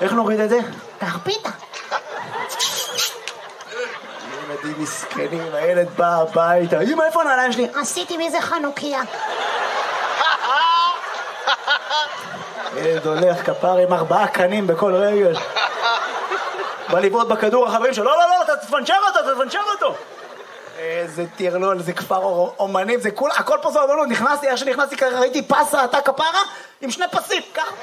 איך נוריד את זה? קח פיתה. ילדים מסכנים, הילד בא הביתה. אמא, איפה הנעליים שלי? עשיתי מזה חנוכיה. ילד הולך כפר עם 4 קנים בכל רגל. בא לבעוט בכדור החברים שלו, לא, אתה תפנצ'ר אותו. איזה טרלול, זה כפר אומנים, זה הכל פה זה אומנות. נכנסתי, איך שנכנסתי ככה, ראיתי פסה, אתה כפרה, עם 2 פסים, ככה.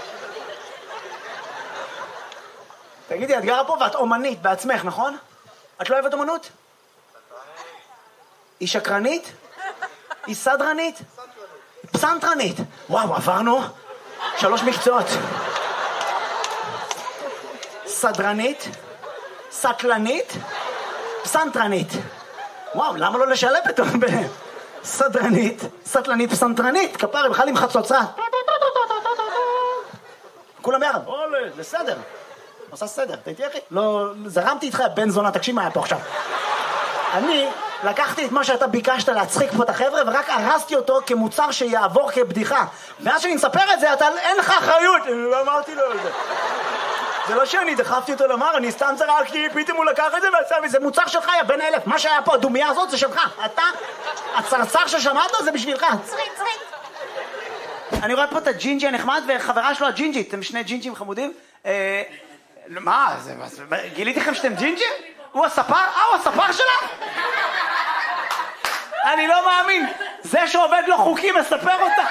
תגידי, את גרה פה ואת אומנית בעצמך, נכון? את לא אוהבת אומנות? היא שקרנית? היא סדרנית? פסנתרנית. וואו, עברנו 3 מקצועות. סדרנית, סטלנית, פסנתרנית. וואו, למה לא לשלב פתאום סדרנית, סטלנית, פסנתרנית? כפרה, בכלל עם חצוצרה. כולם ביחד. בסדר. עושה סדר, תהייתי אחי. לא, זרמתי איתך, בן זונה, תקשיב מה היה פה עכשיו. אני לקחתי את מה שאתה ביקשת להצחיק פה את החבר'ה, ורק הרסתי אותו כמוצר שיעבור כבדיחה. ואז שאני מספר את זה, אין לך אחריות. לא אמרתי לו את זה. זה לא שאני דחפתי אותו לומר, אני סתם צרקתי, פתאום הוא לקח את זה ועשה מזה. מוצר שלך, יא בן 1000. מה שהיה פה, הדומיה הזאת, זה שלך. אתה, הצרצר ששמעת, זה בשבילך. צריק. אני רואה פה את הג'ינג'י הנחמד וחברה שלו הג'ינג'ית. אתם 2 ג'ינג'ים חמודים. מה? גיליתי לכם שאתם ג'ינג'ים? הוא הספר? הוא הספר שלה? אני לא מאמין. זה שעובד לא חוקי מספר אותה.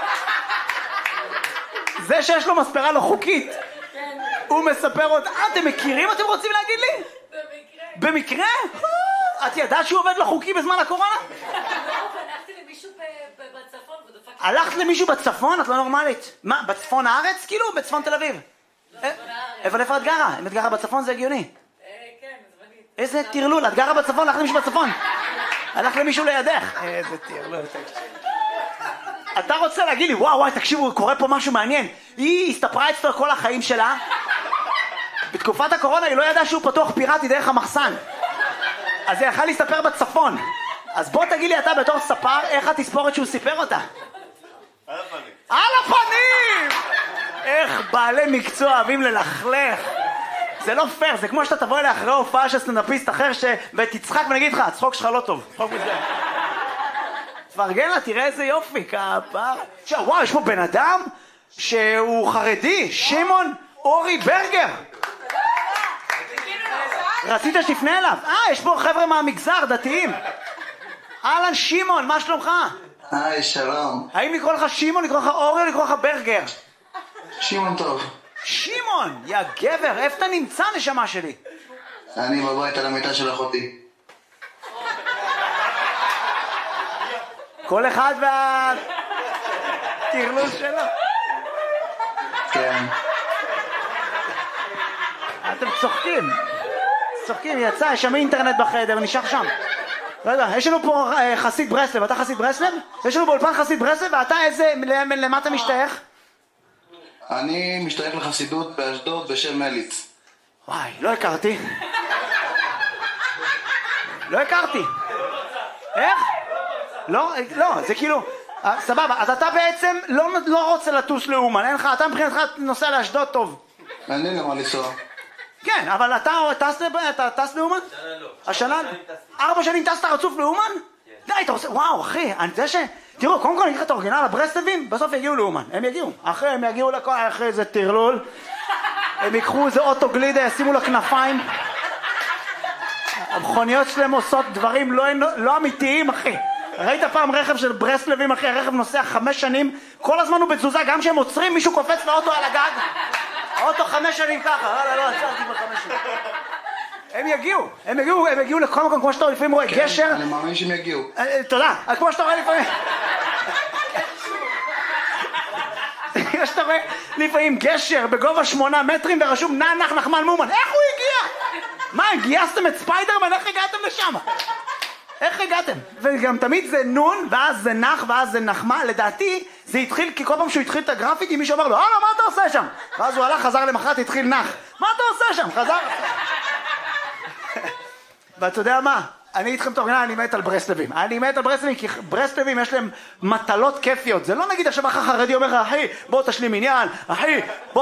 זה שיש לו מספרה לא חוקית. הוא מספר אותה. אתם מכירים? אתם רוצים להגיד לי? במקרה. את ידעת שהוא עובד לא חוקי בזמן הקורונה? הלכתי למישהו בצפון ודפקתי. הלכת למישהו בצפון? את לא נורמלית. מה? בצפון הארץ? כאילו? בצפון תל אביב? אבל איפה את גרה? אם את גרה בצפון זה הגיוני. כן, זמנית. איזה טרלול, את גרה בצפון, הלכת למישהו בצפון. הלך למישהו לידך. איזה טרלול. אתה רוצה להגיד לי, וואו, תקשיבו, קורה פה משהו מעניין. היא הסתפרה אצלו כל החיים שלה. בתקופת הקורונה היא לא ידעה שהוא פתוח פיראטי דרך המחסן. אז היא יכלה להסתפר בצפון. אז בוא תגיד לי אתה בתור ספר, איך התספורת שהוא סיפר אותה? על הפנים. על הפנים! איך בעלי מקצוע אוהבים ללכלך. זה לא פייר, זה כמו שאתה תבוא אליה אחרי הופעה של סטנדאפיסט אחר ותצחק ונגיד לך, הצחוק שלך לא טוב. צחוק מזה. תפרגן לה, תראה איזה יופי, כפר. וואו, יש פה בן אדם שהוא חרדי, שמעון אורי ברגר. רצית שתפנה אליו? יש פה חבר'ה מהמגזר, דתיים. אהלן שמעון, מה שלומך? היי, שלום. האם לקרוא לך שמעון, לקרוא לך אורי או לקרוא לך ברגר? שמעון טוב. שמעון, יא גבר, איפה אתה נמצא נשמה שלי? אני בבית על המיטה של אחותי. כל אחד והטרלול שלו. כן. אתם צוחקים. צוחקים, יצא, יש שם אינטרנט בחדר, נשאר שם. רגע, יש לנו פה חסיד ברסלב, אתה חסיד ברסלב? יש לנו באולפן חסיד ברסלב, ואתה איזה, למה אתה משתייך? אני משתייך לחסידות באשדוד בשם מליץ. וואי, לא הכרתי. לא הכרתי. איך? לא, זה כאילו, סבבה, אז אתה בעצם לא רוצה לטוס לאומן, אין לך, אתה מבחינתך נוסע לאשדוד טוב. אין לי למה לנסוע. כן, אבל אתה טס לאומן? השנה לא. 4 שנים טסת רצוף לאומן? די, אתה עושה, וואו אחי, אני יודע תראו, קודם כל אני אקרא את האורגינל, הברסלבים, בסוף יגיעו לאומן, הם יגיעו. הם יגיעו לכל, אחרי איזה טרלול, הם ייקחו איזה אוטו גלידה, ישימו לה כנפיים. המכוניות שלהם עושות דברים לא אמיתיים, אחי. ראית פעם רכב של ברסלבים, אחי, הרכב נוסע 5 שנים, כל הזמן הוא בתזוזה, גם כשהם עוצרים, מישהו קופץ לאוטו על הגג. האוטו 5 שנים ככה, לא, עצרתי ב5 שנים. הם יגיעו לכל מקום, כמו שאתה לפעמים רואה גשר. אני מאמין שהם יגיעו. תודה, כמו שאתה רואה לפעמים. כמו שאתה רואה לפעמים גשר בגובה 8 מטרים ורשום נח נחמן מומן. איך הוא הגיע? מה, גייסתם את ספיידרמן? איך הגעתם לשם? איך הגעתם? וגם תמיד זה נון, ואז זה נח, ואז זה נחמה. לדעתי זה התחיל, כי כל פעם שהוא התחיל את הגרפיטי מישהו אמר לו, מה אתה עושה שם? ואז הוא הלך, חזר למחרת, התחיל נח. מה אתה עושה שם? חזר. ואתה יודע מה? אני איתכם את האורגינל, אני מת על ברסלבים. אני מת על ברסלבים, כי ברסלבים יש להם מטלות כיפיות. זה לא נגיד עכשיו אחר חרדי אומר, אחי, בוא תשלים עניין, אחי, בוא